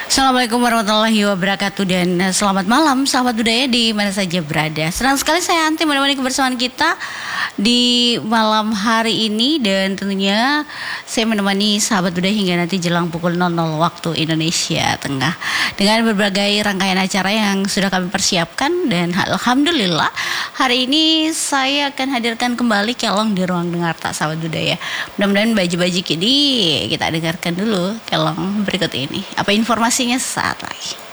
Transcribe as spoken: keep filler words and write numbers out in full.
Assalamualaikum warahmatullahi wabarakatuh dan eh, selamat malam sahabat budaya di mana saja berada. Senang sekali saya Anti menemani kebersamaan kita di malam hari ini dan tentunya saya menemani sahabat budaya hingga nanti jelang pukul nol nol waktu Indonesia Tengah dengan berbagai rangkaian acara yang sudah kami persiapkan dan alhamdulillah hari ini saya akan hadirkan kembali Kelong di ruang dengar tak sahabat budaya. Mudah-mudahan baju-baju ini kita dengarkan dulu Kelong berikut ini. Apa informasinya saat lagi?